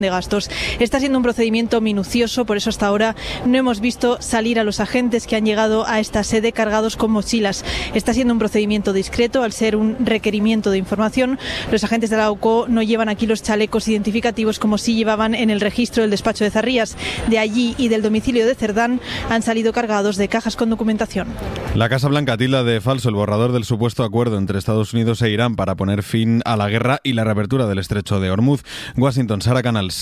de gastos. Está siendo un procedimiento minucioso, por eso hasta ahora no hemos visto salir a los agentes que han llegado a esta sede cargados con mochilas. Está siendo un procedimiento discreto, al ser un requerimiento de información. Los agentes de la AUCO no llevan aquí los chalecos identificativos como sí llevaban en el registro del despacho de Zarrías. De allí y del domicilio de Cerdán han salido cargados de cajas con documentación. La Casa Blanca tilda de falso el borrador del supuesto acuerdo entre Estados Unidos e Irán para poner fin a la guerra y la reapertura del estrecho de Hormuz. Washington, Sara Canals.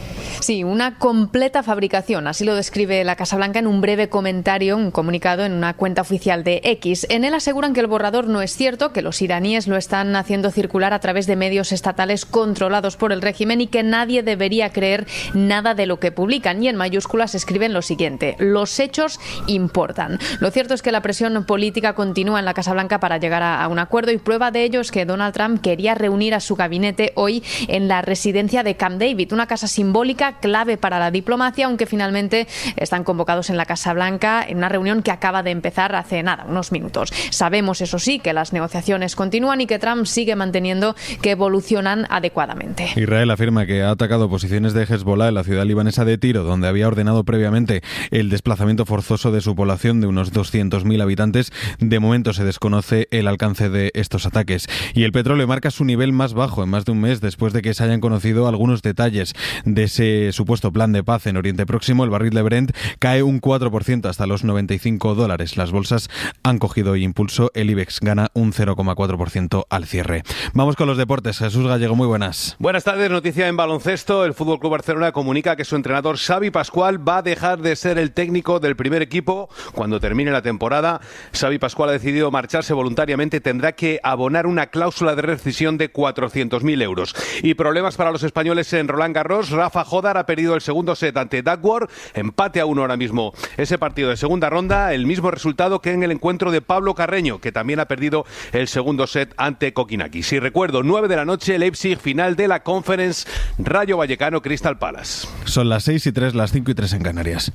Sí, una completa fabricación, así lo describe la Casa Blanca en un breve comentario, un comunicado en una cuenta oficial de X. En él aseguran que el borrador no es cierto, que los iraníes lo están haciendo circular a través de medios estatales controlados por el régimen y que nadie debería creer nada de lo que publican. Y en mayúsculas escriben lo siguiente: los hechos importan. Lo cierto es que la presión política continúa en la Casa Blanca para llegar a un acuerdo, y prueba de ello es que Donald Trump quería reunir a su gabinete hoy en la residencia de Camp David, una casa simbólica clave para la diplomacia, aunque finalmente están convocados en la Casa Blanca en una reunión que acaba de empezar hace unos minutos. Sabemos, eso sí, que las negociaciones continúan y que Trump sigue manteniendo que evolucionan adecuadamente. Israel afirma que ha atacado posiciones de Hezbollah en la ciudad libanesa de Tiro, donde había ordenado previamente el desplazamiento forzoso de su población de unos 200.000 habitantes. De momento se desconoce el alcance de estos ataques. Y el petróleo marca su nivel más bajo en más de un mes después de que se hayan conocido algunos detalles de ese supuesto plan de paz en Oriente Próximo. El barril de Brent cae un 4% hasta los $95. Las bolsas han cogido impulso. El IBEX gana un 0,4% al cierre. Vamos con los deportes. Jesús Gallego, muy buenas. Buenas tardes. Noticia en baloncesto. El FC Barcelona comunica que su entrenador Xavi Pascual va a dejar de ser el técnico del primer equipo cuando termine la temporada. Xavi Pascual ha decidido marcharse voluntariamente. Tendrá que abonar una cláusula de rescisión de 400.000 euros. Y problemas para los españoles en Roland Garros. Rafa Jodar ha perdido el segundo set ante Duckworth, empate a 1 ahora mismo ese partido de segunda ronda, el mismo resultado que en el encuentro de Pablo Carreño, que también ha perdido el segundo set ante Kokinakis. Si recuerdo, 9 de la noche, Leipzig, final de la Conference, Rayo Vallecano, Crystal Palace. Son las 6:03, las 5:03 en Canarias.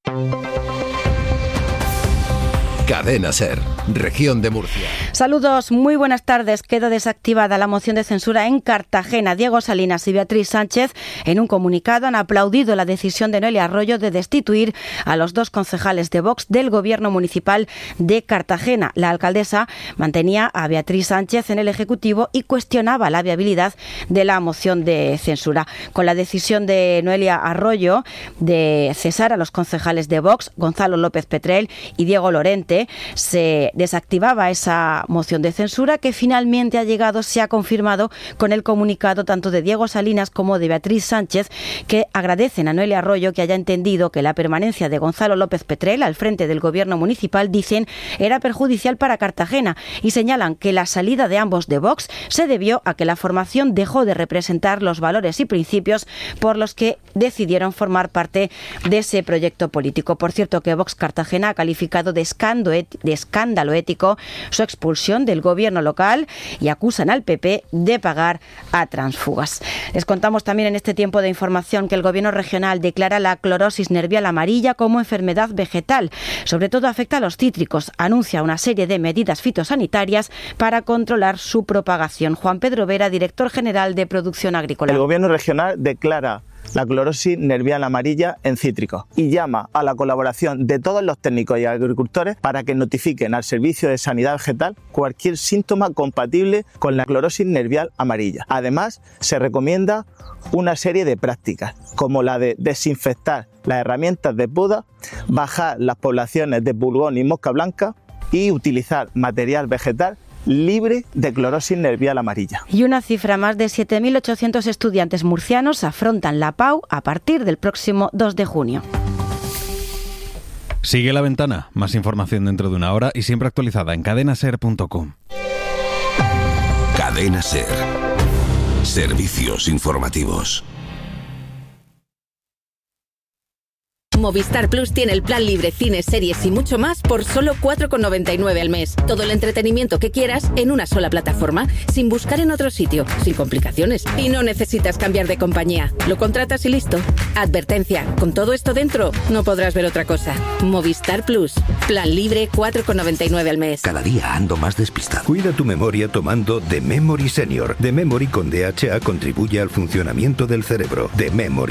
Cadena SER, Región de Murcia. Saludos, muy buenas tardes. Queda desactivada la moción de censura en Cartagena. Diego Salinas y Beatriz Sánchez, en un comunicado, han aplaudido la decisión de Noelia Arroyo de destituir a los 2 concejales de Vox del Gobierno Municipal de Cartagena. La alcaldesa mantenía a Beatriz Sánchez en el Ejecutivo y cuestionaba la viabilidad de la moción de censura. Con la decisión de Noelia Arroyo de cesar a los concejales de Vox, Gonzalo López Petrel y Diego Lorente, se desactivaba esa moción de censura, que finalmente ha llegado, se ha confirmado con el comunicado tanto de Diego Salinas como de Beatriz Sánchez, que agradecen a Noelia Arroyo que haya entendido que la permanencia de Gonzalo López Petrel al frente del Gobierno Municipal, dicen, era perjudicial para Cartagena, y señalan que la salida de ambos de Vox se debió a que la formación dejó de representar los valores y principios por los que decidieron formar parte de ese proyecto político. Por cierto, que Vox Cartagena ha calificado de escándalo ético su expulsión del gobierno local y acusan al PP de pagar a tránsfugas. Les contamos también en este tiempo de información que el gobierno regional declara la clorosis nervial amarilla como enfermedad vegetal. Sobre todo afecta a los cítricos. Anuncia una serie de medidas fitosanitarias para controlar su propagación. Juan Pedro Vera, director general de Producción Agrícola. El gobierno regional declara la clorosis nervial amarilla en cítricos y llama a la colaboración de todos los técnicos y agricultores para que notifiquen al Servicio de Sanidad Vegetal cualquier síntoma compatible con la clorosis nervial amarilla. Además, se recomienda una serie de prácticas, como la de desinfectar las herramientas de poda, bajar las poblaciones de pulgón y mosca blanca y utilizar material vegetal libre de clorosis nervial amarilla. Y una cifra más de 7.800 estudiantes murcianos afrontan la PAU a partir del próximo 2 de junio. Sigue La Ventana. Más información dentro de una hora y siempre actualizada en cadenaser.com. Cadena SER. Servicios informativos. Movistar Plus tiene el plan libre, cines, series y mucho más por solo 4,99 al mes. Todo el entretenimiento que quieras en una sola plataforma, sin buscar en otro sitio, sin complicaciones. Y no necesitas cambiar de compañía. Lo contratas y listo. Advertencia, con todo esto dentro, no podrás ver otra cosa. Movistar Plus. Plan libre, 4,99 al mes. Cada día ando más despistado. Cuida tu memoria tomando The Memory Senior. The Memory con DHA contribuye al funcionamiento del cerebro. The Memory